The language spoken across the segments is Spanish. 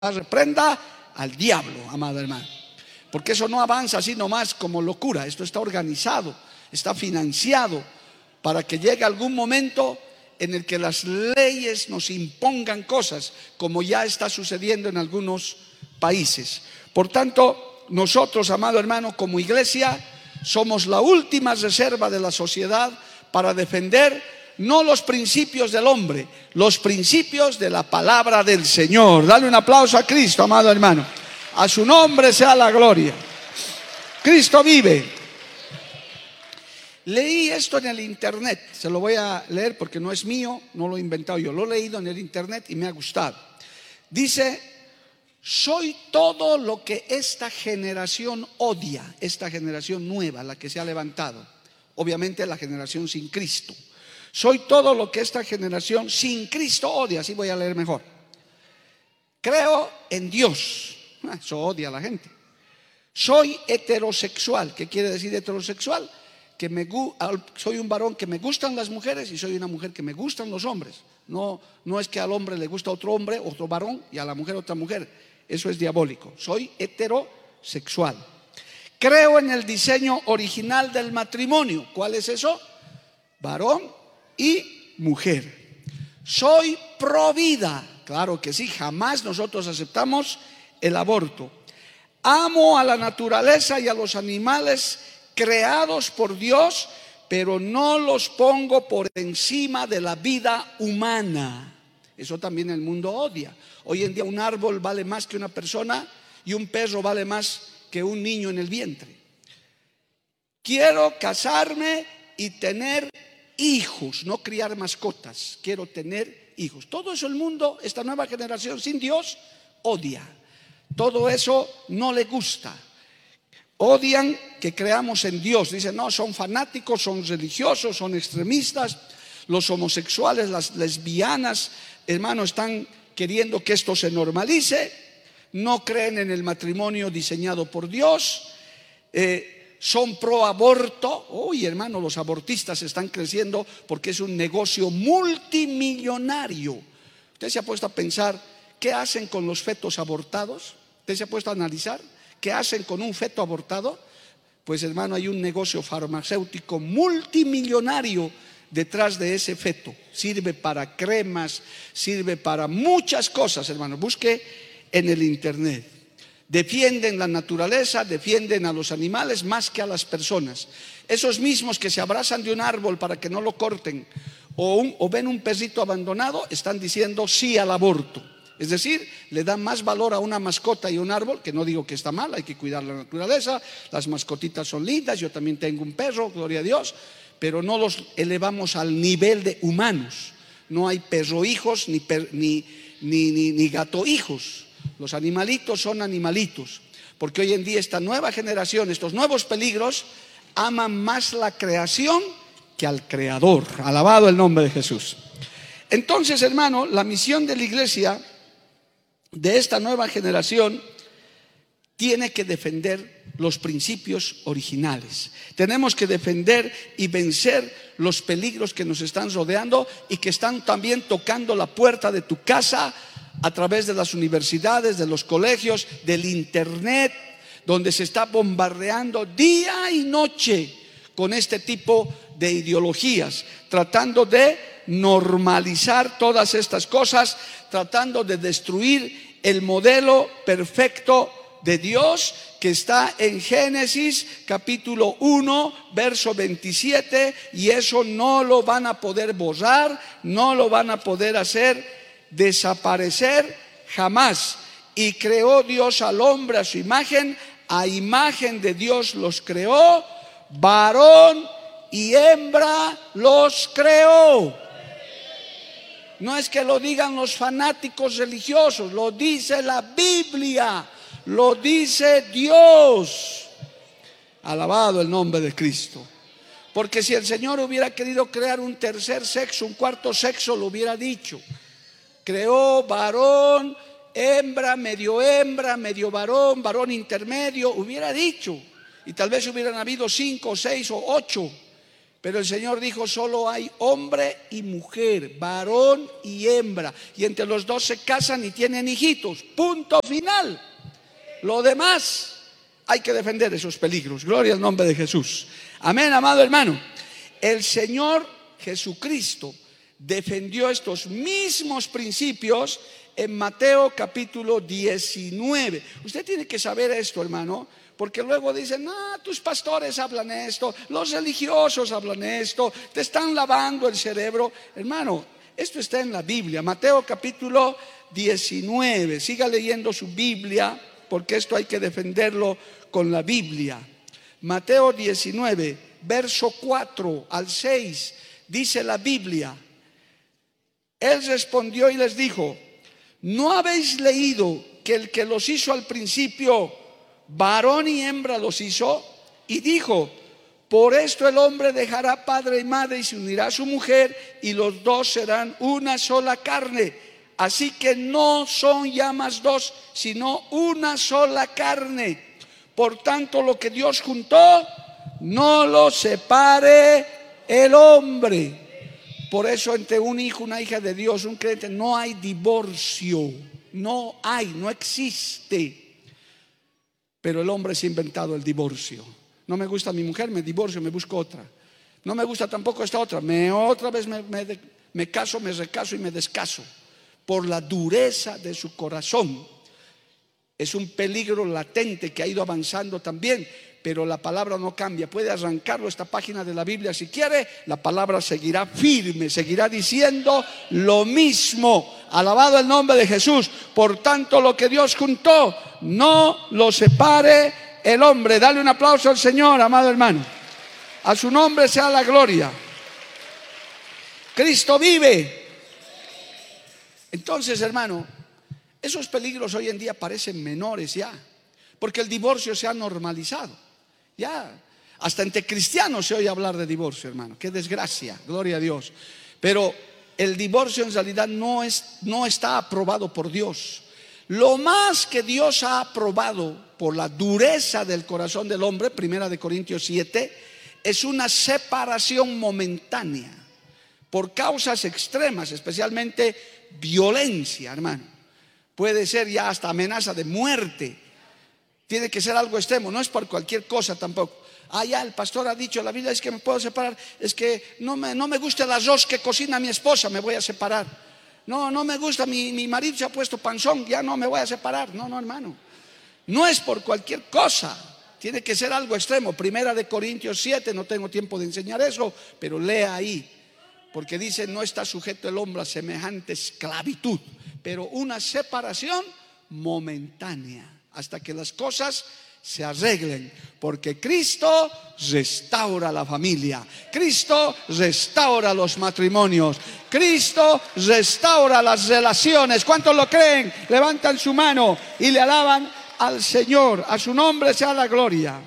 reprenda al diablo, amado hermano. Porque eso no avanza así nomás como locura. Esto está organizado, está financiado para que llegue algún momento en el que las leyes nos impongan cosas, como ya está sucediendo en algunos países. Por tanto, nosotros, amado hermano, como iglesia, somos la última reserva de la sociedad para defender no los principios del hombre, los principios de la palabra del Señor. Dale un aplauso a Cristo, amado hermano. A su nombre sea la gloria. Cristo vive. Leí esto en el internet, se lo voy a leer porque no es mío, no lo he inventado yo, lo he leído en el internet y me ha gustado. Dice: soy todo lo que esta generación odia, esta generación nueva, la que se ha levantado, obviamente la generación sin Cristo. Soy todo lo que esta generación sin Cristo odia. Así voy a leer mejor. Creo en Dios. Eso odia a la gente. Soy heterosexual. ¿Qué quiere decir heterosexual? Que soy un varón que me gustan las mujeres y soy una mujer que me gustan los hombres. No es que al hombre le gusta otro hombre, otro varón, y a la mujer otra mujer. Eso es diabólico. Soy heterosexual. Creo en el diseño original del matrimonio. ¿Cuál es eso? Varón y mujer. Soy pro vida. Claro que sí, jamás nosotros aceptamos el aborto. Amo a la naturaleza y a los animales creados por Dios, pero no los pongo por encima de la vida humana. Eso también el mundo odia. Hoy en día un árbol vale más que una persona y un perro vale más que un niño en el vientre. Quiero casarme y tener hijos, no criar mascotas. Quiero tener hijos. Todo eso el mundo, esta nueva generación sin Dios, odia. Todo eso no le gusta. Odian que creamos en Dios. Dicen, no, son fanáticos, son religiosos, son extremistas. Los homosexuales, las lesbianas, hermano, están queriendo que esto se normalice. No creen en el matrimonio diseñado por Dios. Son pro aborto. Uy, hermano, los abortistas están creciendo porque es un negocio multimillonario. ¿Usted se ha puesto a pensar qué hacen con los fetos abortados? ¿Usted se ha puesto a analizar qué hacen con un feto abortado? Pues, hermano, hay un negocio farmacéutico multimillonario detrás de ese feto. Sirve para cremas, sirve para muchas cosas, hermano. Busque en el internet. Defienden la naturaleza, defienden a los animales más que a las personas. Esos mismos que se abrazan de un árbol para que no lo corten o ven un perrito abandonado, están diciendo sí al aborto. Es decir, le dan más valor a una mascota y a un árbol, que no digo que está mal, hay que cuidar la naturaleza. Las mascotitas son lindas, yo también tengo un perro, gloria a Dios, pero no los elevamos al nivel de humanos. No hay perro hijos ni gato hijos. Los animalitos son animalitos, porque hoy en día esta nueva generación, estos nuevos peligros, aman más la creación que al Creador. Alabado el nombre de Jesús. Entonces, hermano, la misión de la iglesia de esta nueva generación tiene que defender los principios originales. Tenemos que defender y vencer los peligros que nos están rodeando y que están también tocando la puerta de tu casa a través de las universidades, de los colegios, del internet, donde se está bombardeando día y noche con este tipo de ideologías, tratando de normalizar todas estas cosas, tratando de destruir el modelo perfecto de Dios que está en Génesis capítulo 1 verso 27, y eso no lo van a poder borrar, no lo van a poder hacer desaparecer jamás. Y creó Dios al hombre a su imagen, a imagen de Dios los creó, varón y hembra los creó. No es que lo digan los fanáticos religiosos, lo dice la Biblia, lo dice Dios. Alabado el nombre de Cristo. Porque si el Señor hubiera querido crear un tercer sexo, un cuarto sexo, lo hubiera dicho. Creó varón, hembra, medio varón, varón intermedio, hubiera dicho. Y tal vez hubieran habido 5, 6 o 8. Pero el Señor dijo: solo hay hombre y mujer, varón y hembra, y entre los dos se casan y tienen hijitos. Punto final. Lo demás hay que defender esos peligros. Gloria al nombre de Jesús. Amén, amado hermano. El Señor Jesucristo defendió estos mismos principios en Mateo capítulo 19. Usted tiene que saber esto, hermano, porque luego dicen: tus pastores hablan esto, los religiosos hablan esto, te están lavando el cerebro. Hermano, esto está en la Biblia. Mateo capítulo 19. Siga leyendo su Biblia, porque esto hay que defenderlo con la Biblia. Mateo 19, verso 4 al 6, dice la Biblia: Él respondió y les dijo: ¿no habéis leído que el que los hizo al principio, varón y hembra los hizo? Y dijo: por esto el hombre dejará padre y madre y se unirá a su mujer, y los dos serán una sola carne. Así que no son ya más dos, sino una sola carne. Por tanto, lo que Dios juntó, no lo separe el hombre. Por eso entre un hijo, una hija de Dios, un creyente, no hay divorcio. No hay, no existe. Pero el hombre se ha inventado el divorcio. No me gusta mi mujer, me divorcio, me busco otra. No me gusta tampoco esta otra. Otra vez me caso, me recaso y me descaso. Por la dureza de su corazón. Es un peligro latente que ha ido avanzando también, pero la palabra no cambia. Puede arrancarlo esta página de la Biblia si quiere, la palabra seguirá firme, seguirá diciendo lo mismo. Alabado el nombre de Jesús. Por tanto, lo que Dios juntó, no lo separe el hombre. Dale un aplauso al Señor, amado hermano. A su nombre sea la gloria. Cristo vive. Entonces, hermano, esos peligros hoy en día parecen menores ya, porque el divorcio se ha normalizado. Ya, hasta entre cristianos se oye hablar de divorcio, hermano. Qué desgracia, gloria a Dios. Pero el divorcio en realidad no está aprobado por Dios. Lo más que Dios ha aprobado por la dureza del corazón del hombre, 1 Corintios 7, es una separación momentánea por causas extremas, especialmente violencia, hermano. Puede ser ya hasta amenaza de muerte. Tiene que ser algo extremo, no es por cualquier cosa tampoco. Ya el pastor ha dicho, la Biblia es que me puedo separar, es que no me gusta el arroz que cocina mi esposa, me voy a separar. No me gusta, mi marido se ha puesto panzón, ya no me voy a separar. No, hermano, no es por cualquier cosa. Tiene que ser algo extremo. 1 Corintios 7, no tengo tiempo de enseñar eso, pero lea ahí, porque dice: no está sujeto el hombre a semejante esclavitud, pero una separación momentánea, hasta que las cosas se arreglen, porque Cristo restaura la familia, Cristo restaura los matrimonios, Cristo restaura las relaciones. ¿Cuántos lo creen? Levantan su mano y le alaban al Señor. A su nombre sea la gloria.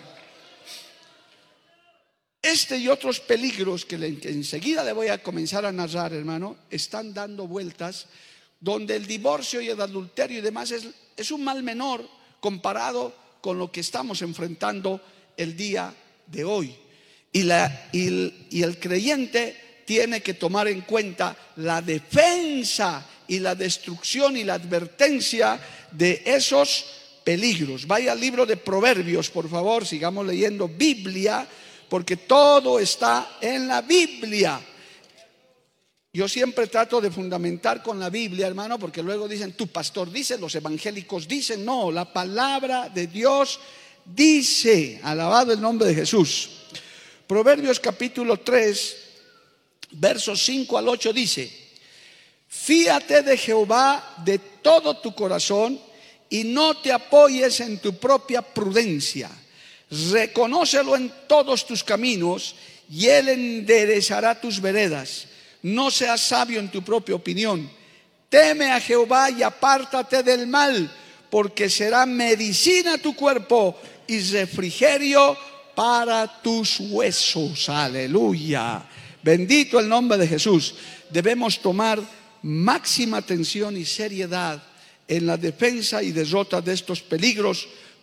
Este y otros peligros que enseguida le voy a comenzar a narrar, hermano, están dando vueltas, donde el divorcio y el adulterio y demás es un mal menor comparado con lo que estamos enfrentando el día de hoy. Y el creyente tiene que tomar en cuenta la defensa y la destrucción y la advertencia de esos peligros. Vaya al libro de Proverbios, por favor, sigamos leyendo Biblia, porque todo está en la Biblia. Yo siempre trato de fundamentar con la Biblia, hermano, porque luego dicen: tu pastor dice, los evangélicos dicen. No, la palabra de Dios dice. Alabado el nombre de Jesús. Proverbios capítulo 3, versos 5 al 8 dice: fíate de Jehová de todo tu corazón y no te apoyes en tu propia prudencia. Reconócelo en todos tus caminos y Él enderezará tus veredas. No seas sabio en tu propia opinión. Teme a Jehová y apártate del mal, porque será medicina a tu cuerpo y refrigerio para tus huesos. Aleluya. Bendito el nombre de Jesús. Debemos tomar máxima atención y seriedad en la defensa y derrota de estos peligros,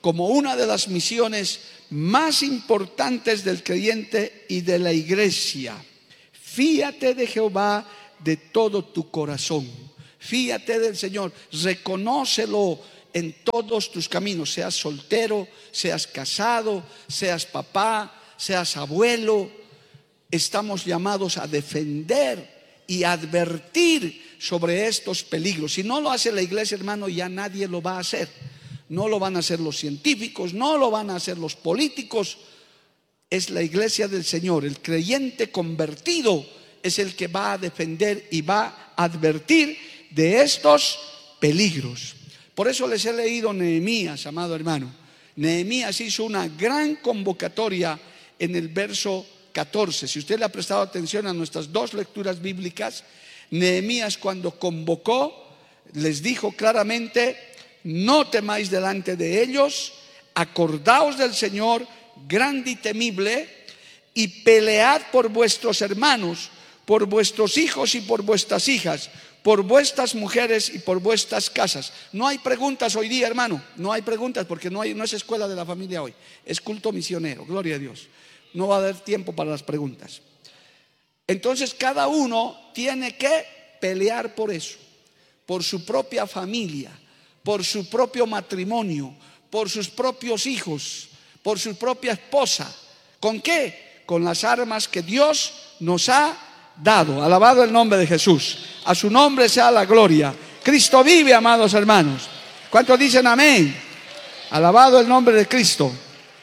como una de las misiones más importantes del creyente y de la iglesia. Fíate de Jehová de todo tu corazón. Fíate del Señor, reconócelo en todos tus caminos, seas soltero, seas casado, seas papá, seas abuelo. Estamos llamados a defender y advertir sobre estos peligros. Si no lo hace la iglesia, hermano, ya nadie lo va a hacer. No lo van a hacer los científicos, no lo van a hacer los políticos. Es la iglesia del Señor, el creyente convertido es el que va a defender y va a advertir de estos peligros. Por eso les he leído Nehemías, amado hermano. Nehemías hizo una gran convocatoria en el verso 14. Si usted le ha prestado atención a nuestras dos lecturas bíblicas, Nehemías, cuando convocó, les dijo claramente: no temáis delante de ellos, acordaos del Señor grande y temible, y pelead por vuestros hermanos, por vuestros hijos y por vuestras hijas, por vuestras mujeres y por vuestras casas. No hay preguntas hoy día, hermano. No hay preguntas, porque no es escuela de la familia hoy, es culto misionero, gloria a Dios. No va a haber tiempo para las preguntas. Entonces cada uno tiene que pelear por eso, por su propia familia, por su propio matrimonio, por sus propios hijos, por su propia esposa. ¿Con qué? Con las armas que Dios nos ha dado. Alabado el nombre de Jesús. A su nombre sea la gloria. Cristo vive, amados hermanos. ¿Cuántos dicen amén? Alabado el nombre de Cristo.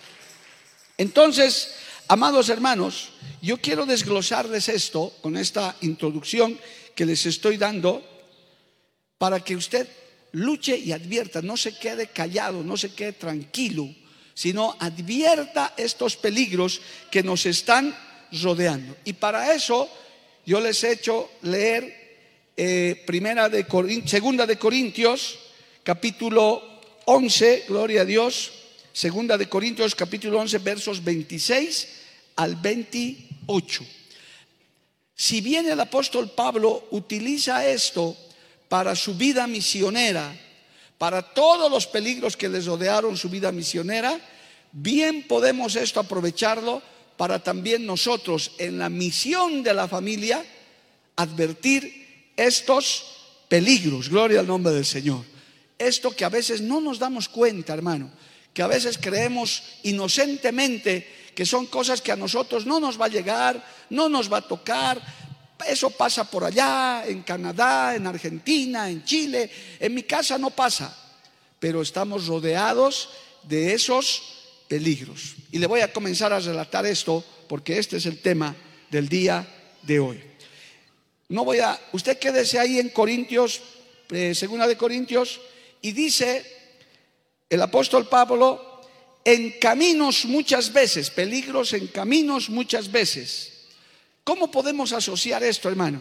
Entonces, amados hermanos, yo quiero desglosarles esto con esta introducción que les estoy dando, para que usted luche y advierta, no se quede callado, no se quede tranquilo, sino advierta estos peligros que nos están rodeando. Y para eso yo les he hecho leer Segunda de Corintios capítulo 11, gloria a Dios. Segunda de Corintios capítulo 11, versos 26 al 28. Si bien el apóstol Pablo utiliza esto para su vida misionera, para todos los peligros que les rodearon su vida misionera, bien podemos esto aprovecharlo para también nosotros en la misión de la familia advertir estos peligros. Gloria al nombre del Señor. Esto que a veces no nos damos cuenta, hermano, que a veces creemos inocentemente que son cosas que a nosotros no nos va a llegar, no nos va a tocar. Eso pasa por allá, en Canadá, en Argentina, en Chile. En mi casa no pasa, pero estamos rodeados de esos peligros. Y le voy a comenzar a relatar esto porque este es el tema del día de hoy. Usted quédese ahí en Corintios, Segunda de Corintios, y dice el apóstol Pablo: en caminos muchas veces, peligros en caminos muchas veces. ¿Cómo podemos asociar esto, hermano?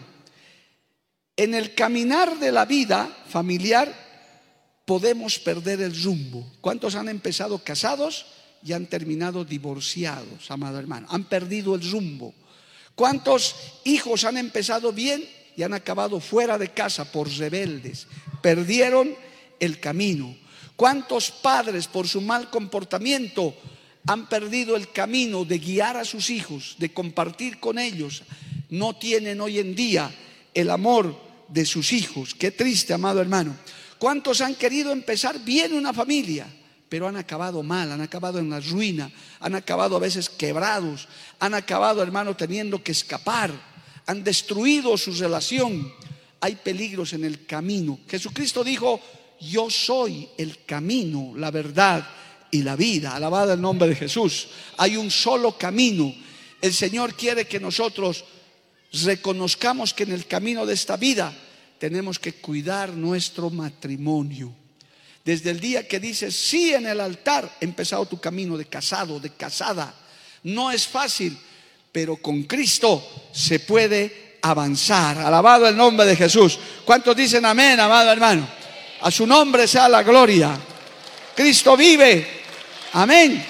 En el caminar de la vida familiar podemos perder el rumbo. ¿Cuántos han empezado casados y han terminado divorciados, amado hermano? Han perdido el rumbo. ¿Cuántos hijos han empezado bien y han acabado fuera de casa por rebeldes? Perdieron el camino. ¿Cuántos padres por su mal comportamiento han perdido el camino de guiar a sus hijos, de compartir con ellos? No tienen hoy en día el amor de sus hijos. Qué triste, amado hermano. ¿Cuántos han querido empezar bien una familia, pero han acabado mal, han acabado en la ruina, han acabado a veces quebrados, han acabado, hermano, teniendo que escapar, han destruido su relación? Hay peligros en el camino. Jesucristo dijo: yo soy el camino, la verdad y la vida. Alabado el nombre de Jesús. Hay un solo camino. El Señor quiere que nosotros reconozcamos que en el camino de esta vida tenemos que cuidar nuestro matrimonio. Desde el día que dices sí en el altar, ha empezado tu camino de casado, de casada. No es fácil, pero con Cristo se puede avanzar. Alabado el nombre de Jesús. ¿Cuántos dicen amén, amado hermano? A su nombre sea la gloria. Cristo vive. Amén.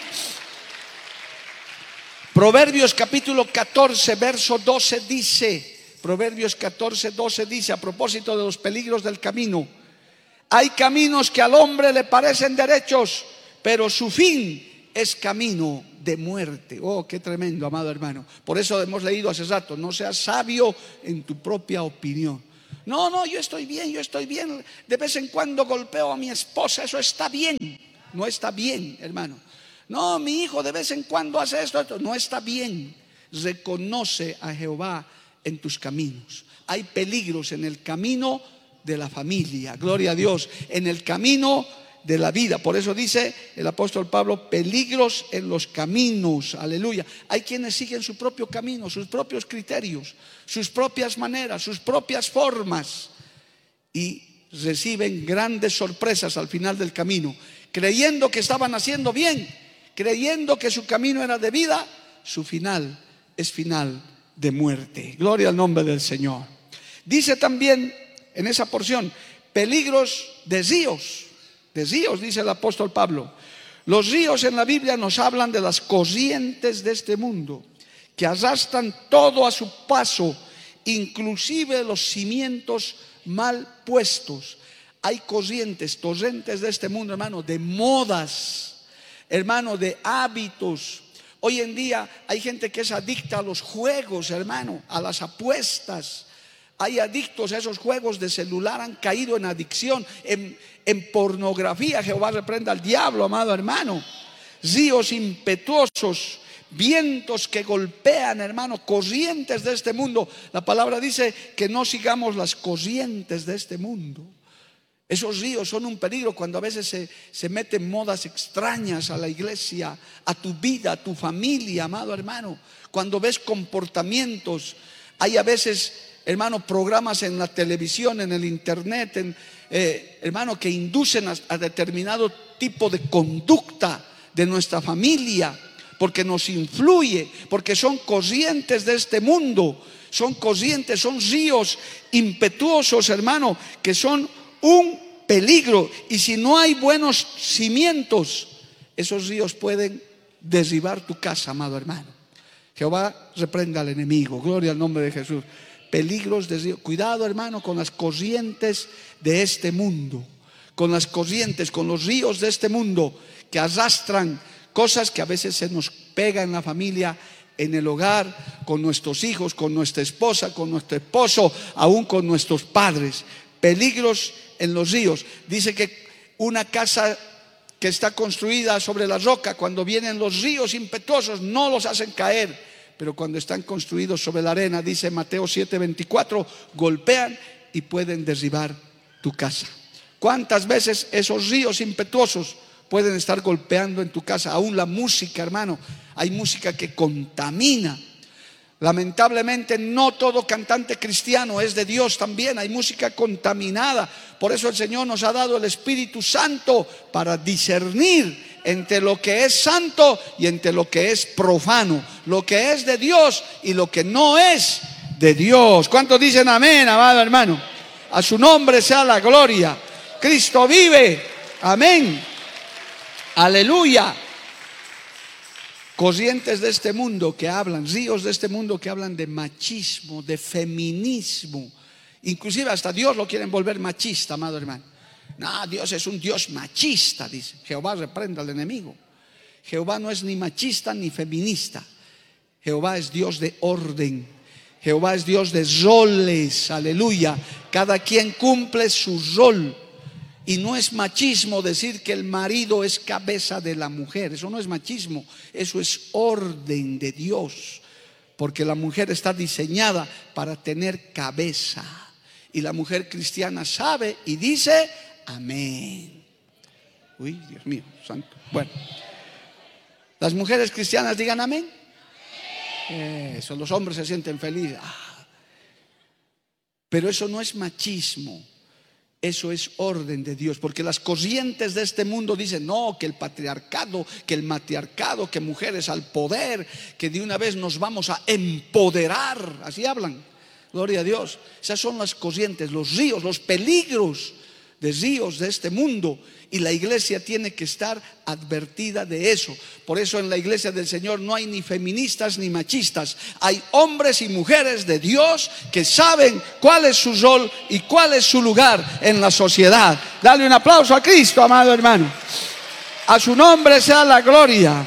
Proverbios capítulo 14, verso 12 dice, Proverbios 14, 12 dice, a propósito de los peligros del camino: hay caminos que al hombre le parecen derechos, pero su fin es camino de muerte. Oh, qué tremendo, amado hermano. Por eso hemos leído hace rato: no seas sabio en tu propia opinión. No, yo estoy bien, de vez en cuando golpeo a mi esposa, eso está bien. No está bien, hermano. No, mi hijo de vez en cuando hace esto, no está bien. Reconoce a Jehová en tus caminos. Hay peligros en el camino de la familia, gloria a Dios, en el camino de la vida. Por eso dice el apóstol Pablo: peligros en los caminos, aleluya. Hay quienes siguen su propio camino, sus propios criterios, sus propias maneras, sus propias formas, y reciben grandes sorpresas al final del camino, creyendo que estaban haciendo bien, creyendo que su camino era de vida. Su final es final de muerte. Gloria al nombre del Señor. Dice también en esa porción: peligros de ríos. De ríos, dice el apóstol Pablo. Los ríos en la Biblia nos hablan de las corrientes de este mundo, que arrastran todo a su paso, inclusive los cimientos mal puestos. Hay corrientes, torrentes de este mundo, hermano, de modas, hermano, de hábitos. Hoy en día hay gente que es adicta a los juegos, hermano, a las apuestas. Hay adictos a esos juegos de celular, han caído en adicción, en pornografía. Jehová reprenda al diablo, amado hermano. Ríos impetuosos, vientos que golpean, hermano, corrientes de este mundo. La palabra dice que no sigamos las corrientes de este mundo. Esos ríos son un peligro cuando a veces se meten modas extrañas a la iglesia, a tu vida, a tu familia, amado hermano. Cuando ves comportamientos, hay a veces, hermano, programas en la televisión, en el internet, hermano, que inducen a determinado tipo de conducta de nuestra familia, porque nos influye, porque son corrientes de este mundo, son corrientes, son ríos impetuosos, hermano, que son un peligro. Y si no hay buenos cimientos, esos ríos pueden derribar tu casa, amado hermano. Jehová reprenda al enemigo, gloria al nombre de Jesús. Peligros de río. Cuidado, hermano, con las corrientes de este mundo, con las corrientes, con los ríos de este mundo que arrastran cosas que a veces se nos pega en la familia, en el hogar, con nuestros hijos, con nuestra esposa, con nuestro esposo, aún con nuestros padres. Peligros en los ríos. Dice que una casa que está construida sobre la roca, cuando vienen los ríos impetuosos, no los hacen caer, pero cuando están construidos sobre la arena, dice Mateo 7:24, golpean y pueden derribar tu casa. ¿Cuántas veces esos ríos impetuosos pueden estar golpeando en tu casa? Aún la música, hermano, hay música que contamina. Lamentablemente no todo cantante cristiano es de Dios también, hay música contaminada. Por eso el Señor nos ha dado el Espíritu Santo para discernir entre lo que es santo y entre lo que es profano, lo que es de Dios y lo que no es de Dios. ¿Cuántos dicen amén, amado hermano? A su nombre sea la gloria. Cristo vive, amén, aleluya. Corrientes de este mundo que hablan, ríos de este mundo que hablan de machismo, de feminismo. Inclusive hasta Dios lo quieren volver machista, amado hermano. No, Dios es un Dios machista, dice. Jehová reprenda al enemigo. Jehová no es ni machista ni feminista. Jehová es Dios de orden. Jehová es Dios de roles, aleluya. Cada quien cumple su rol. Y no es machismo decir que el marido es cabeza de la mujer. Eso no es machismo, eso es orden de Dios. Porque la mujer está diseñada para tener cabeza. Y la mujer cristiana sabe y dice amén. Uy, Dios mío, santo. Bueno, las mujeres cristianas digan amén. Eso, los hombres se sienten felices. Pero eso no es machismo. Eso es orden de Dios, porque las corrientes de este mundo dicen no, que el patriarcado, que el matriarcado, que mujeres al poder, que de una vez nos vamos a empoderar, así hablan, gloria a Dios. Esas son las corrientes, los ríos, los peligros de ríos de este mundo, y la iglesia tiene que estar advertida de eso. Por eso en la iglesia del Señor no hay ni feministas ni machistas. Hay hombres y mujeres de Dios que saben cuál es su rol y cuál es su lugar en la sociedad. Dale un aplauso a Cristo, amado hermano. A su nombre sea la gloria.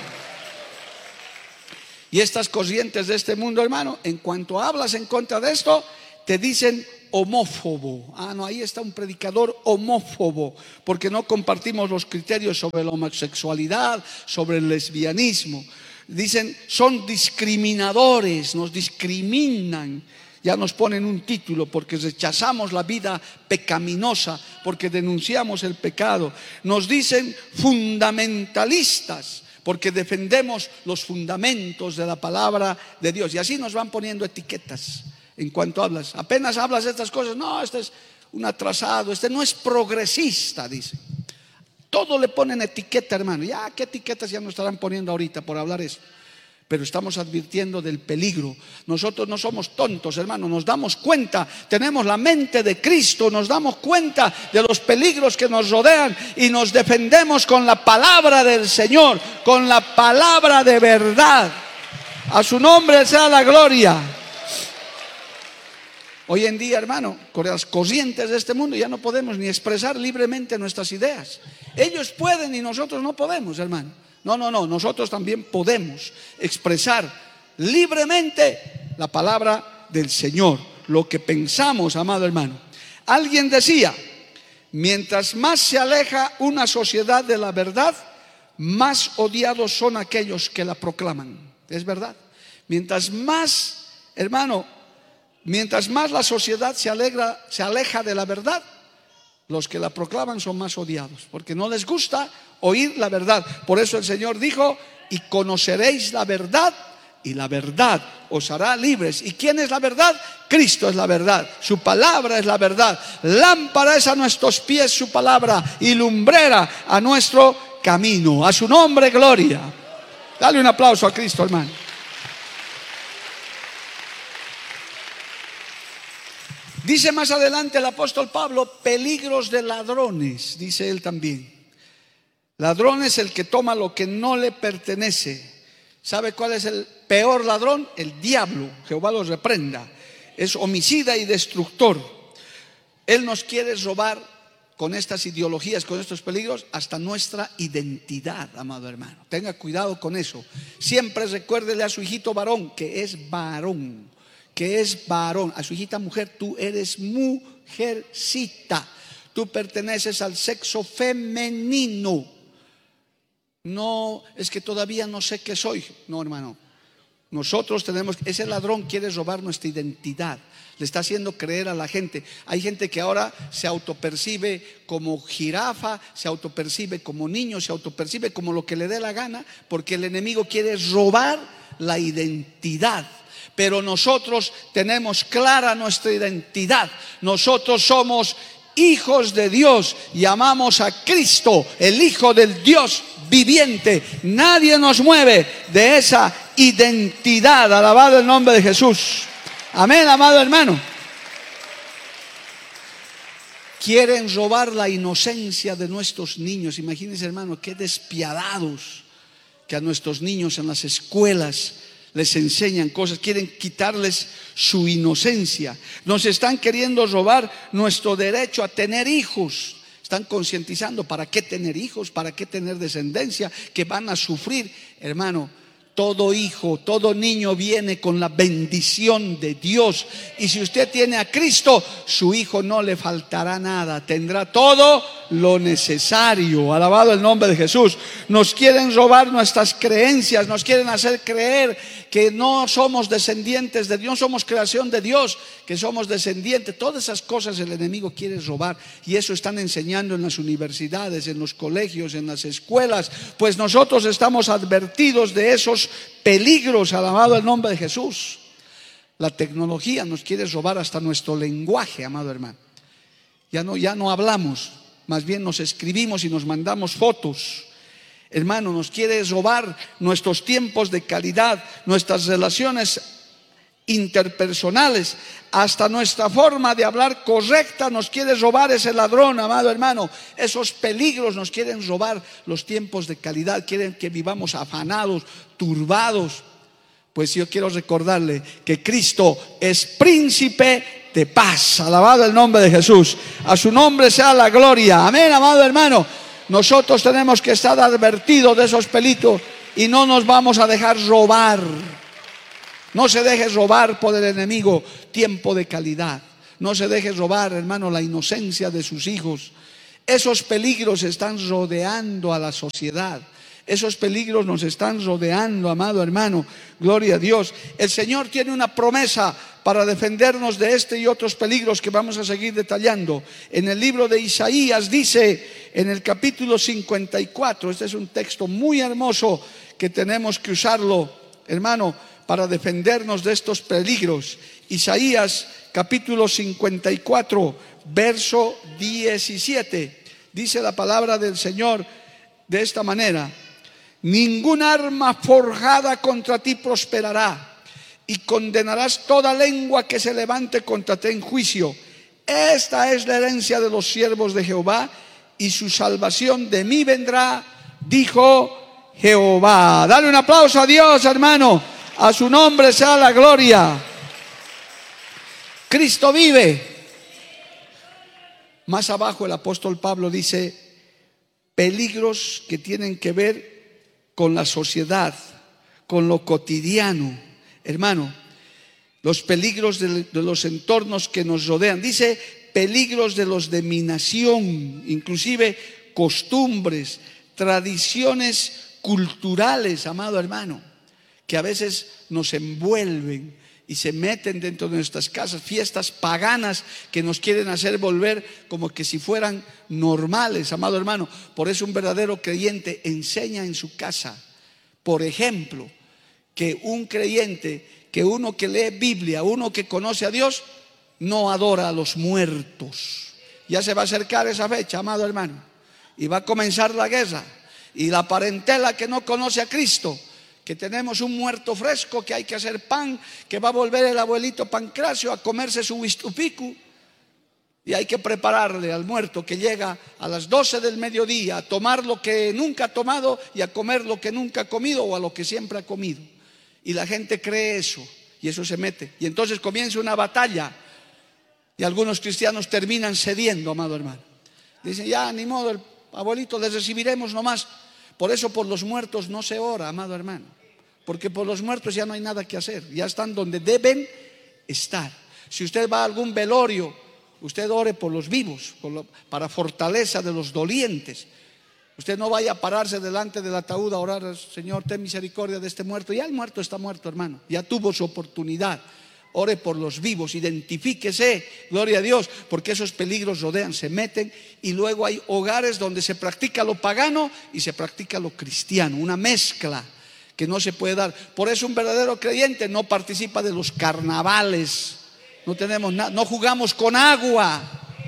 Y estas corrientes de este mundo, hermano, en cuanto hablas en contra de esto, te dicen homófobo. Ah, no, ahí está un predicador homófobo, porque no compartimos los criterios sobre la homosexualidad, sobre el lesbianismo. Dicen, son discriminadores, nos discriminan. Ya nos ponen un título porque rechazamos la vida pecaminosa, porque denunciamos el pecado. Nos dicen fundamentalistas, porque defendemos los fundamentos de la palabra de Dios. Y así nos van poniendo etiquetas en cuanto hablas. Apenas hablas de estas cosas, no, este es un atrasado, este no es progresista, dice. Todo le ponen etiqueta, hermano. Ya, ¿qué etiquetas ya nos estarán poniendo ahorita por hablar eso? Pero estamos advirtiendo del peligro. Nosotros no somos tontos, hermano, nos damos cuenta, tenemos la mente de Cristo, nos damos cuenta de los peligros que nos rodean y nos defendemos con la palabra del Señor, con la palabra de verdad. A su nombre sea la gloria. Hoy en día, hermano, con las corrientes de este mundo ya no podemos ni expresar libremente nuestras ideas. Ellos pueden y nosotros no podemos, hermano. No, nosotros también podemos expresar libremente la palabra del Señor, lo que pensamos, amado hermano. Alguien decía, mientras más se aleja una sociedad de la verdad, más odiados son aquellos que la proclaman. Es verdad. Mientras más, hermano, mientras más la sociedad se aleja de la verdad, los que la proclaman son más odiados, porque no les gusta oír la verdad. Por eso el Señor dijo, y conoceréis la verdad, y la verdad os hará libres. ¿Y quién es la verdad? Cristo es la verdad, su palabra es la verdad. Lámpara es a nuestros pies su palabra, y lumbrera a nuestro camino. A su nombre, gloria. Dale un aplauso a Cristo, hermano. Dice más adelante el apóstol Pablo, peligros de ladrones, dice él también. Ladrón es el que toma lo que no le pertenece. ¿Sabe cuál es el peor ladrón? El diablo, Jehová los reprenda. Es homicida y destructor. Él nos quiere robar con estas ideologías, con estos peligros, hasta nuestra identidad, amado hermano. Tenga cuidado con eso. Siempre recuérdele a su hijito varón que es varón. Que es varón, a su hijita mujer, tú eres mujercita, tú perteneces al sexo femenino. No, es que todavía no sé qué soy. No, hermano, nosotros tenemos, ese ladrón quiere robar nuestra identidad, le está haciendo creer a la gente. Hay gente que ahora se autopercibe como jirafa, se autopercibe como niño, se autopercibe como lo que le dé la gana, porque el enemigo quiere robar la identidad. Pero nosotros tenemos clara nuestra identidad. Nosotros somos hijos de Dios y amamos a Cristo, el Hijo del Dios viviente. Nadie nos mueve de esa identidad. Alabado el nombre de Jesús. Amén, amado hermano. Quieren robar la inocencia de nuestros niños. Imagínense, hermano, qué despiadados que a nuestros niños en las escuelas les enseñan cosas, quieren quitarles su inocencia. Nos están queriendo robar nuestro derecho a tener hijos. Están concientizando, ¿para qué tener hijos? ¿Para qué tener descendencia? Que van a sufrir, hermano. Todo hijo, todo niño viene con la bendición de Dios. Y si usted tiene a Cristo, su hijo no le faltará nada. Tendrá todo lo necesario. Alabado el nombre de Jesús. Nos quieren robar nuestras creencias. Nos quieren hacer creer que no somos descendientes de Dios. No somos creación de Dios, que somos descendientes. Todas esas cosas el enemigo quiere robar. Y eso están enseñando en las universidades, en los colegios, en las escuelas. Pues nosotros estamos advertidos de esos peligros. Alabado el nombre de Jesús. La tecnología nos quiere robar hasta nuestro lenguaje, amado hermano. Ya no hablamos, más bien nos escribimos y nos mandamos fotos. Hermano, nos quiere robar nuestros tiempos de calidad, nuestras relaciones interpersonales, hasta nuestra forma de hablar correcta nos quiere robar ese ladrón, amado hermano. Esos peligros nos quieren robar los tiempos de calidad, quieren que vivamos afanados, turbados. Pues yo quiero recordarle que Cristo es príncipe de paz. Alabado el nombre de Jesús. A su nombre sea la gloria. Amén, amado hermano. Nosotros tenemos que estar advertidos de esos peligros y no nos vamos a dejar robar. No se deje robar por el enemigo tiempo de calidad. No se deje robar, hermano, la inocencia de sus hijos. Esos peligros están rodeando a la sociedad. Esos peligros nos están rodeando, amado hermano. Gloria a Dios. El Señor tiene una promesa para defendernos de este y otros peligros que vamos a seguir detallando. En el libro de Isaías dice, en el capítulo 54, este es un texto muy hermoso que tenemos que usarlo, hermano, para defendernos de estos peligros. Isaías capítulo 54, verso 17. Dice la palabra del Señor de esta manera: ningún arma forjada contra ti prosperará, y condenarás toda lengua que se levante contra ti en juicio. Esta es la herencia de los siervos de Jehová, y su salvación de mí vendrá, dijo Jehová. Dale un aplauso a Dios, hermano. A su nombre sea la gloria. Cristo vive. Más abajo el apóstol Pablo dice peligros que tienen que ver con la sociedad, con lo cotidiano. Hermano, los peligros de los entornos que nos rodean. Dice peligros de los de mi nación, inclusive costumbres, tradiciones culturales, amado hermano, que a veces nos envuelven y se meten dentro de nuestras casas, fiestas paganas que nos quieren hacer volver como que si fueran normales, amado hermano. Por eso un verdadero creyente enseña en su casa, por ejemplo, que un creyente, que uno que lee Biblia, uno que conoce a Dios, no adora a los muertos. Ya se va a acercar esa fecha, amado hermano, y va a comenzar la guerra. Y la parentela que no conoce a Cristo, que tenemos un muerto fresco, que hay que hacer pan, que va a volver el abuelito Pancracio a comerse su huistupicu, y hay que prepararle al muerto que llega a las 12 del mediodía a tomar lo que nunca ha tomado y a comer lo que nunca ha comido o a lo que siempre ha comido. Y la gente cree eso, y eso se mete, y entonces comienza una batalla, y algunos cristianos terminan cediendo, amado hermano. Dicen, ya ni modo, el abuelito les recibiremos nomás. Por eso por los muertos no se ora, amado hermano, porque por los muertos ya no hay nada que hacer, ya están donde deben estar. Si usted va a algún velorio, usted ore por los vivos, para fortaleza de los dolientes. Usted no vaya a pararse delante del ataúd a orar, Señor, ten misericordia de este muerto. Ya el muerto está muerto, hermano, ya tuvo su oportunidad. Ore por los vivos, identifíquese, gloria a Dios, porque esos peligros rodean, se meten, y luego hay hogares donde se practica lo pagano y se practica lo cristiano, una mezcla que no se puede dar. Por eso un verdadero creyente no participa de los carnavales, no tenemos nada, no jugamos con agua,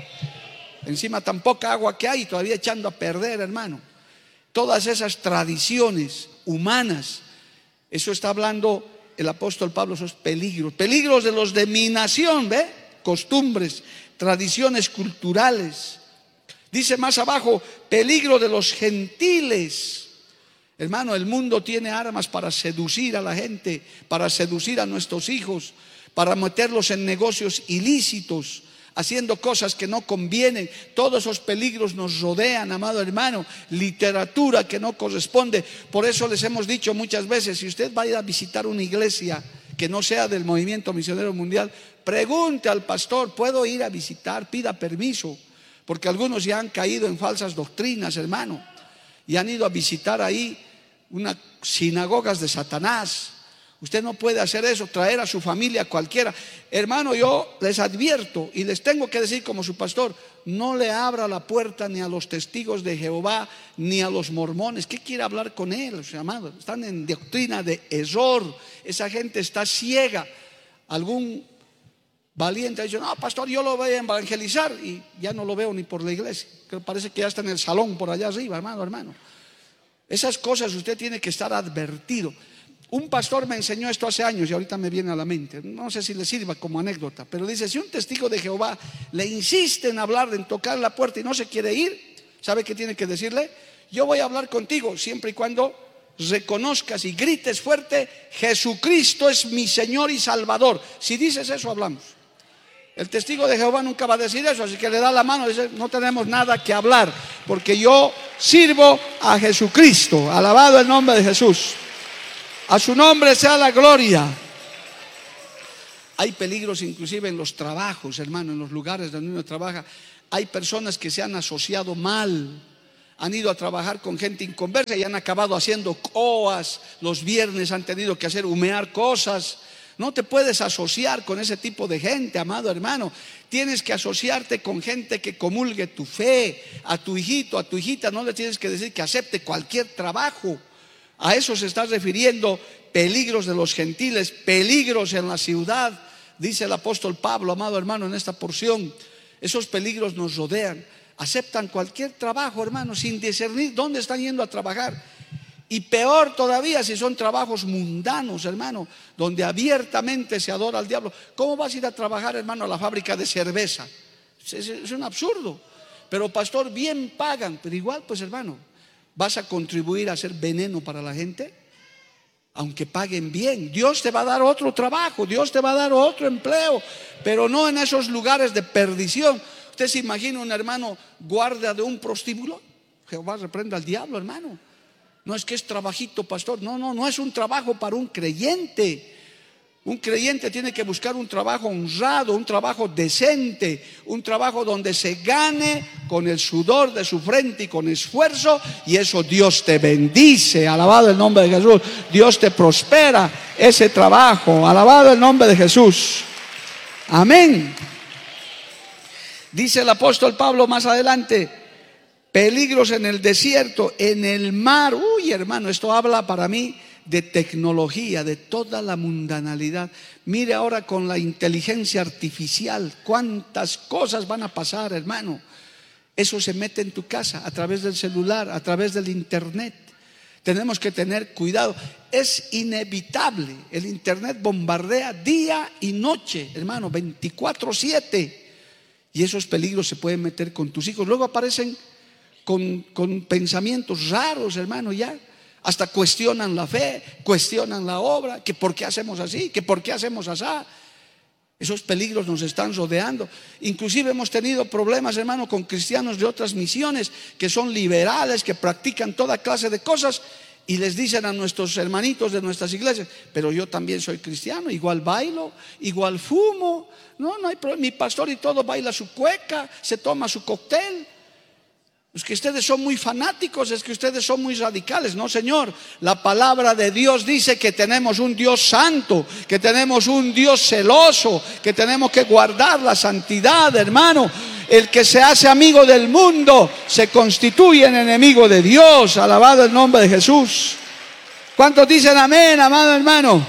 encima tan poca agua que hay, todavía echando a perder, hermano. Todas esas tradiciones humanas, eso está hablando el apóstol Pablo, esos peligros de los de mi nación, ¿ve? Costumbres, tradiciones culturales. Dice más abajo, peligro de los gentiles. Hermano, el mundo tiene armas para seducir a la gente, para seducir a nuestros hijos, para meterlos en negocios ilícitos, haciendo cosas que no convienen. Todos esos peligros nos rodean, amado hermano. Literatura que no corresponde. Por eso les hemos dicho muchas veces, si usted va a ir a visitar una iglesia que no sea del movimiento misionero mundial, pregunte al pastor, ¿puedo ir a visitar? Pida permiso, porque algunos ya han caído en falsas doctrinas, hermano, y han ido a visitar ahí unas sinagogas de Satanás. Usted no puede hacer eso, traer a su familia cualquiera. Hermano, yo les advierto y les tengo que decir como su pastor, no le abra la puerta ni a los testigos de Jehová ni a los mormones. ¿Qué quiere hablar con él, amados? Están en doctrina de error. Esa gente está ciega. Algún valiente ha dicho, no, pastor, yo lo voy a evangelizar, y ya no lo veo ni por la iglesia. Parece que ya está en el salón por allá arriba, hermano. Esas cosas usted tiene que estar advertido. Un pastor me enseñó esto hace años y ahorita me viene a la mente. No sé si le sirva como anécdota, pero dice, si un testigo de Jehová le insiste en hablar, en tocar la puerta y no se quiere ir, ¿sabe qué tiene que decirle? Yo voy a hablar contigo siempre y cuando reconozcas y grites fuerte, Jesucristo es mi Señor y Salvador. Si dices eso, hablamos. El testigo de Jehová nunca va a decir eso, así que le da la mano y dice, no tenemos nada que hablar, porque yo sirvo a Jesucristo. Alabado el nombre de Jesús. A su nombre sea la gloria. Hay peligros inclusive en los trabajos, hermano, en los lugares donde uno trabaja. Hay personas que se han asociado mal, han ido a trabajar con gente inconversa y han acabado haciendo coas. Los viernes han tenido que hacer humear cosas. No te puedes asociar con ese tipo de gente, amado hermano. Tienes que asociarte con gente que comulgue tu fe. A tu hijito, a tu hijita no le tienes que decir que acepte cualquier trabajo. A eso se está refiriendo peligros de los gentiles, peligros en la ciudad. Dice el apóstol Pablo, amado hermano, en esta porción, esos peligros nos rodean. Aceptan cualquier trabajo, hermano, sin discernir dónde están yendo a trabajar. Y peor todavía si son trabajos mundanos, hermano, donde abiertamente se adora al diablo. ¿Cómo vas a ir a trabajar, hermano, a la fábrica de cerveza? Es un absurdo. Pero pastor, bien pagan. Pero igual, pues hermano, ¿vas a contribuir a hacer veneno para la gente? Aunque paguen bien, Dios te va a dar otro trabajo, Dios te va a dar otro empleo, pero no en esos lugares de perdición. ¿Usted se imagina un hermano guarda de un prostíbulo? Jehová reprenda al diablo, hermano. No es que es trabajito, pastor. No es un trabajo para un creyente. Un creyente tiene que buscar un trabajo honrado, un trabajo decente, un trabajo donde se gane con el sudor de su frente y con esfuerzo, y eso Dios te bendice. Alabado el nombre de Jesús. Dios te prospera ese trabajo. Alabado el nombre de Jesús. Amén. Dice el apóstol Pablo más adelante: peligros en el desierto, en el mar. Uy, hermano, esto habla para mí de tecnología, de toda la mundanalidad. Mire ahora con la inteligencia artificial, cuántas cosas van a pasar, hermano. Eso se mete en tu casa a través del celular, a través del internet. Tenemos que tener cuidado. Es inevitable. El internet bombardea día y noche, hermano, 24/7. Y esos peligros se pueden meter con tus hijos. Luego aparecen con pensamientos raros, hermano, ya. Hasta cuestionan la fe, cuestionan la obra, que por qué hacemos así, que por qué hacemos así. Esos peligros nos están rodeando. Inclusive hemos tenido problemas, hermano, con cristianos de otras misiones que son liberales, que practican toda clase de cosas, y les dicen a nuestros hermanitos de nuestras iglesias: pero yo también soy cristiano, igual bailo, igual fumo. No hay problema, mi pastor y todo baila su cueca, se toma su cóctel. Es que ustedes son muy fanáticos, es que ustedes son muy radicales. No, Señor, la palabra de Dios dice que tenemos un Dios santo, que tenemos un Dios celoso, que tenemos que guardar la santidad, hermano. El que se hace amigo del mundo se constituye en enemigo de Dios. Alabado el nombre de Jesús. ¿Cuántos dicen amén, amado hermano?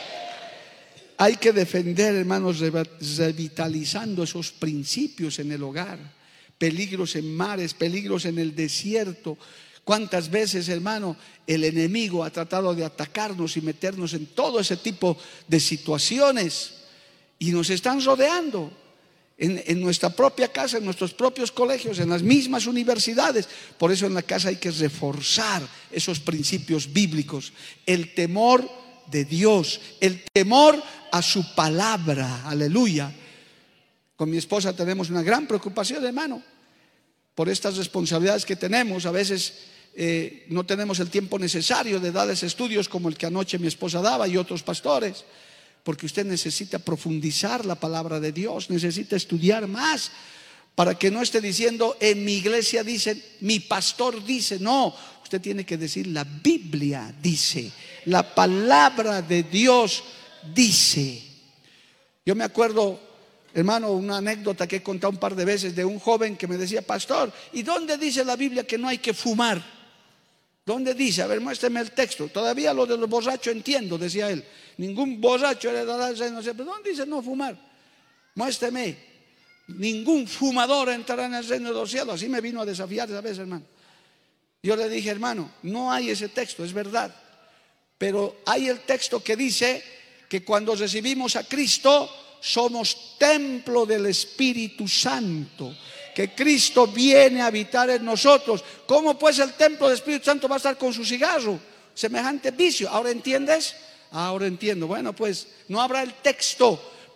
Hay que defender, hermanos, revitalizando esos principios en el hogar. Peligros en mares, peligros en el desierto. ¿Cuántas veces, hermano, el enemigo ha tratado de atacarnos y meternos en todo ese tipo de situaciones? Y nos están rodeando en nuestra propia casa, en nuestros propios colegios, en las mismas universidades. Por eso en la casa hay que reforzar esos principios bíblicos. El temor de Dios, el temor a su palabra. Aleluya. Con mi esposa tenemos una gran preocupación, hermano, por estas responsabilidades que tenemos. A veces no tenemos el tiempo necesario de darles estudios como el que anoche mi esposa daba y otros pastores, porque usted necesita profundizar la palabra de Dios, necesita estudiar más, para que no esté diciendo: en mi iglesia dicen, mi pastor dice. No, usted tiene que decir: la Biblia dice, la palabra de Dios dice. Yo me acuerdo, hermano, una anécdota que he contado un par de veces de un joven que me decía: pastor, ¿y dónde dice la Biblia que no hay que fumar? ¿Dónde dice? A ver, muéstrame el texto. Todavía lo de los borrachos entiendo, decía él. Ningún borracho heredará el reino. Pero ¿dónde dice no fumar? Muéstrame. Ningún fumador entrará en el reino de los cielos. Así me vino a desafiar esa vez, hermano. Yo le dije: hermano, no hay ese texto, es verdad, pero hay el texto que dice que cuando recibimos a Cristo somos templo del Espíritu Santo, que Cristo viene a habitar en nosotros. ¿Cómo pues el templo del Espíritu Santo va a estar con su cigarro? Semejante vicio. ¿Ahora entiendes? Ahora entiendo. Bueno, pues no habrá el texto,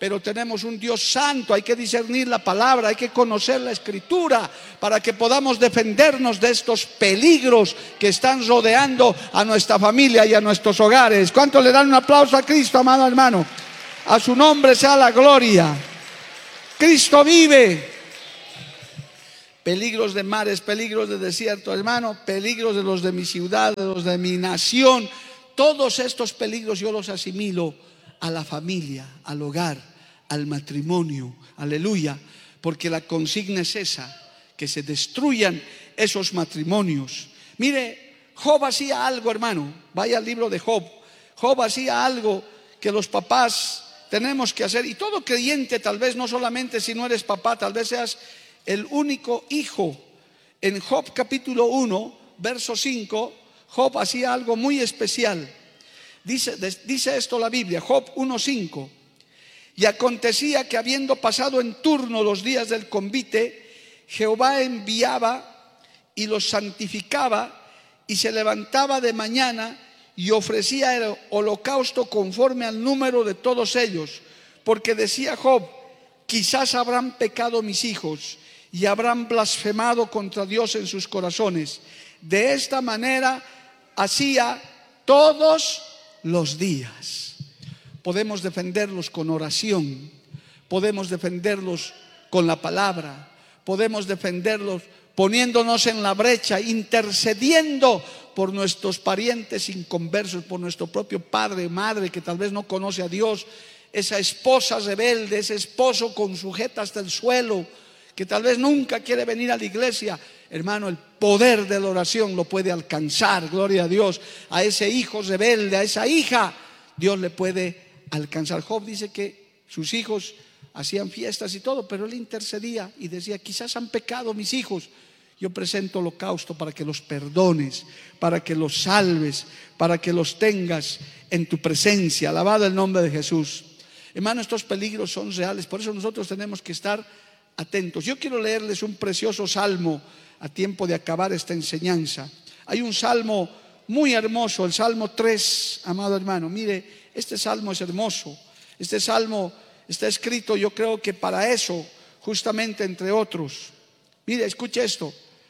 pero tenemos un Dios santo. Hay que discernir la palabra, hay que conocer la Escritura para que podamos defendernos de estos peligros que están rodeando a nuestra familia y a nuestros hogares. ¿Cuántos le dan un aplauso a Cristo, amado hermano? A su nombre sea la gloria. Cristo vive. Peligros de mares, peligros de desierto, hermano, peligros de los de mi ciudad, de los de mi nación. Todos estos peligros yo los asimilo a la familia, al hogar, al matrimonio. Aleluya. Porque la consigna es esa, que se destruyan esos matrimonios. Mire, Job hacía algo, hermano. Vaya al libro de Job. Job hacía algo que los papás tenemos que hacer. Y todo creyente, tal vez no solamente si no eres papá, tal vez seas el único hijo. En Job capítulo 1, verso 5, Job hacía algo muy especial. Dice esto la Biblia, Job 1:5. Y acontecía que habiendo pasado en turno los días del convite, Jehová enviaba y los santificaba, y se levantaba de mañana y ofrecía el holocausto conforme al número de todos ellos. Porque decía Job: quizás habrán pecado mis hijos y habrán blasfemado contra Dios en sus corazones. De esta manera hacía todos los días. Podemos defenderlos con oración, podemos defenderlos con la palabra, podemos defenderlos poniéndonos en la brecha, intercediendo por nuestros parientes inconversos, por nuestro propio padre, madre que tal vez no conoce a Dios, esa esposa rebelde, ese esposo con sujeta hasta el suelo, que tal vez nunca quiere venir a la iglesia. Hermano, el poder de la oración lo puede alcanzar, gloria a Dios. A ese hijo rebelde, a esa hija, Dios le puede alcanzar. Job dice que sus hijos hacían fiestas y todo, pero él intercedía y decía: quizás han pecado mis hijos. Yo presento holocausto para que los perdones, para que los salves, para que los tengas en tu presencia. Alabado el nombre de Jesús. Hermano, estos peligros son reales, por eso nosotros tenemos que estar atentos. Yo quiero leerles un precioso salmo a tiempo de acabar esta enseñanza. Hay un salmo muy hermoso, el Salmo 3, amado hermano. Mire, este salmo es hermoso. Este salmo está escrito, yo creo que para eso, justamente, entre otros. Mire, escuche esto.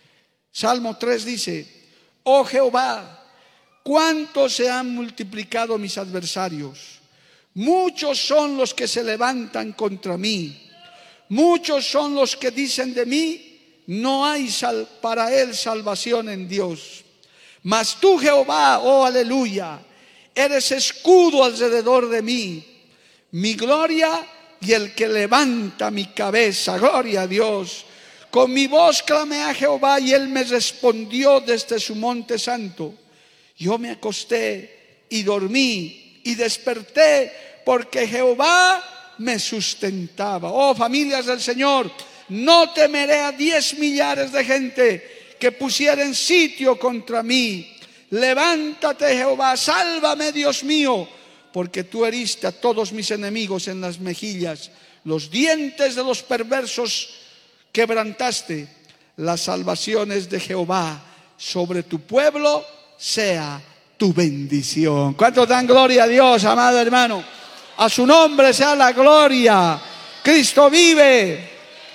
Salmo 3 dice: oh Jehová, cuánto se han multiplicado mis adversarios. Muchos son los que se levantan contra mí. Muchos son los que dicen de mí: no hay para él salvación en Dios. Mas tú, Jehová, oh aleluya, eres escudo alrededor de mí, mi gloria y el que levanta mi cabeza. Gloria a Dios. Con mi voz clamé a Jehová y él me respondió desde su monte santo. Yo me acosté y dormí y desperté porque Jehová me sustentaba. Oh, familias del Señor, no temeré a 10 millares de gente que pusieren sitio contra mí. Levántate, Jehová, sálvame, Dios mío, porque tú heriste a todos mis enemigos en las mejillas. Los dientes de los perversos quebrantaste. Las salvaciones de Jehová sobre tu pueblo sea tu bendición. ¿Cuántos dan gloria a Dios, amado hermano? A su nombre sea la gloria. Cristo vive.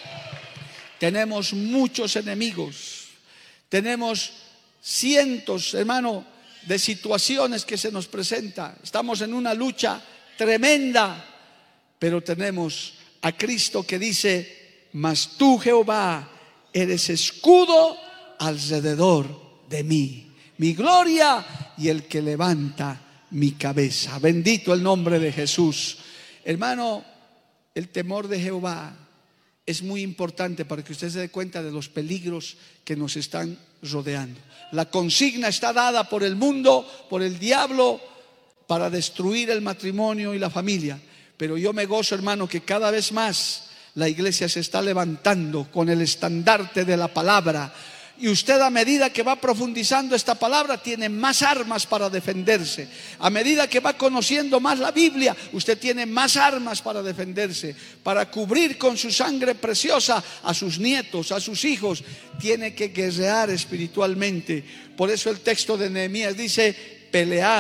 Tenemos muchos enemigos. Tenemos cientos, hermano, de situaciones que se nos presentan. Estamos en una lucha tremenda, pero tenemos a Cristo que dice: mas tú, Jehová, eres escudo alrededor de mí, mi gloria y el que levanta mi cabeza. Bendito el nombre de Jesús. Hermano, el temor de Jehová es muy importante para que usted se dé cuenta de los peligros que nos están rodeando. La consigna está dada por el mundo, por el diablo, para destruir el matrimonio y la familia. Pero yo me gozo, hermano, que cada vez más la iglesia se está levantando con el estandarte de la palabra. Y usted, a medida que va profundizando esta palabra, tiene más armas para defenderse. A medida que va conociendo más la Biblia, usted tiene más armas para defenderse, para cubrir con su sangre preciosa a sus nietos, a sus hijos. Tiene que guerrear espiritualmente. Por eso el texto de Nehemías dice: pelead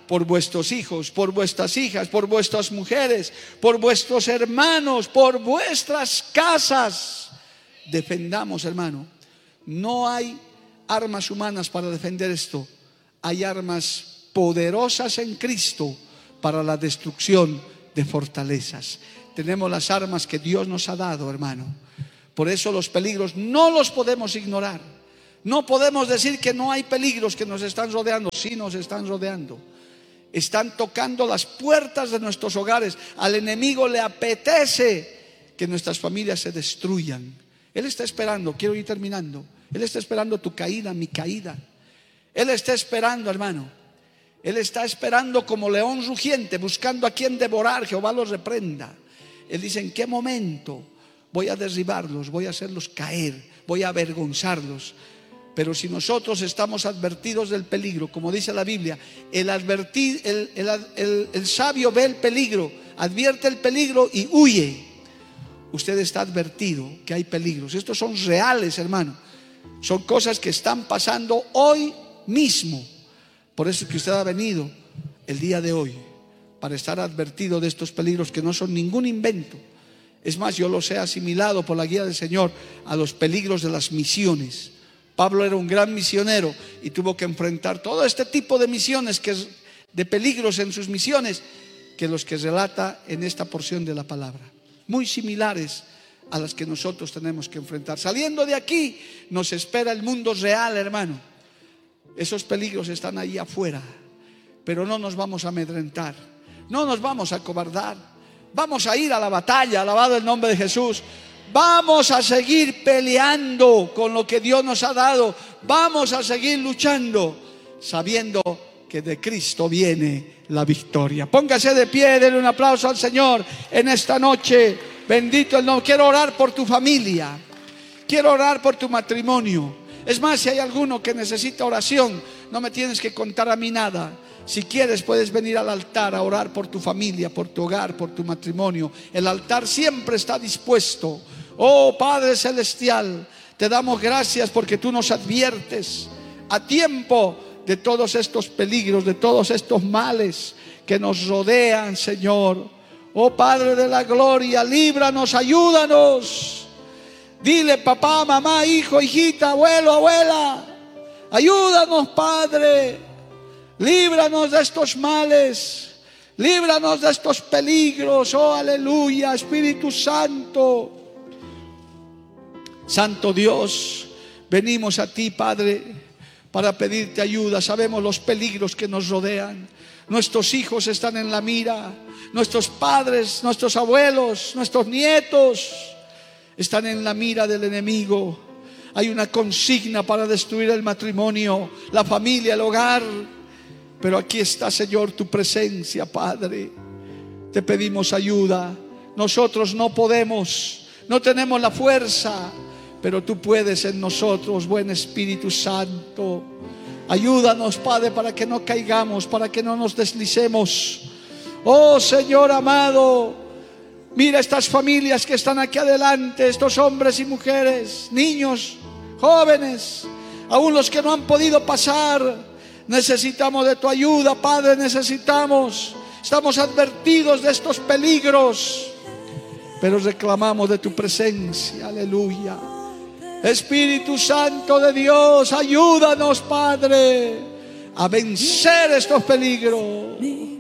por vuestros hijos, por vuestras hijas, por vuestras mujeres, por vuestros hermanos, por vuestras casas. Defendamos, hermano. No hay armas humanas para defender esto. Hay armas poderosas en Cristo para la destrucción de fortalezas. Tenemos las armas que Dios nos ha dado, hermano. Por eso los peligros no los podemos ignorar. No podemos decir que no hay peligros que nos están rodeando. Sí, nos están rodeando. Están tocando las puertas de nuestros hogares. Al enemigo le apetece que nuestras familias se destruyan. Él está esperando, quiero ir terminando. Él está esperando tu caída, mi caída. Él está esperando, hermano. Él está esperando como león rugiente, buscando a quien devorar. Jehová los reprenda. Él dice: ¿en qué momento voy a derribarlos? Voy a hacerlos caer, voy a avergonzarlos. Pero si nosotros estamos advertidos del peligro, como dice la Biblia, el sabio ve el peligro, advierte el peligro y huye. Usted está advertido que hay peligros. Estos son reales, hermano. Son cosas que están pasando hoy mismo. Por eso es que usted ha venido el día de hoy, para estar advertido de estos peligros que no son ningún invento. Es más, yo los he asimilado por la guía del Señor a los peligros de las misiones. Pablo era un gran misionero y tuvo que enfrentar todo este tipo de misiones, de peligros en sus misiones, que los que relata en esta porción de la palabra. Muy similares a las que nosotros tenemos que enfrentar. Saliendo de aquí nos espera el mundo real, hermano. Esos peligros están ahí afuera, pero no nos vamos a amedrentar, no nos vamos a acobardar. Vamos a ir a la batalla, alabado el nombre de Jesús. Vamos a seguir peleando con lo que Dios nos ha dado. Vamos a seguir luchando, sabiendo que de Cristo viene la victoria. Póngase de pie, denle un aplauso al Señor en esta noche. Bendito el nombre. Quiero orar por tu familia, quiero orar por tu matrimonio. Es más, si hay alguno que necesita oración, no me tienes que contar a mí nada. Si quieres, puedes venir al altar a orar por tu familia, por tu hogar, por tu matrimonio. El altar siempre está dispuesto. Oh Padre Celestial, te damos gracias porque tú nos adviertes a tiempo de todos estos peligros, de todos estos males que nos rodean, Señor. Oh Padre de la gloria, líbranos, ayúdanos. Dile: papá, mamá, hijo, hijita, abuelo, abuela, ayúdanos, Padre. Líbranos de estos males, líbranos de estos peligros. Oh, aleluya, Espíritu Santo. Santo Dios, venimos a ti, Padre, para pedirte ayuda. Sabemos los peligros que nos rodean. Nuestros hijos están en la mira, nuestros padres, nuestros abuelos, nuestros nietos están en la mira del enemigo. Hay una consigna para destruir el matrimonio, la familia, el hogar. Pero aquí está, Señor, tu presencia, Padre. Te pedimos ayuda. Nosotros no podemos, no tenemos la fuerza, pero tú puedes en nosotros, buen Espíritu Santo. Ayúdanos, Padre, para que no caigamos, para que no nos deslicemos. Oh Señor amado, mira estas familias que están aquí adelante, estos hombres y mujeres, niños, jóvenes, aún los que no han podido pasar. Necesitamos de tu ayuda, Padre, estamos advertidos de estos peligros, pero reclamamos de tu presencia, aleluya. Espíritu Santo de Dios, ayúdanos, Padre, a vencer estos peligros.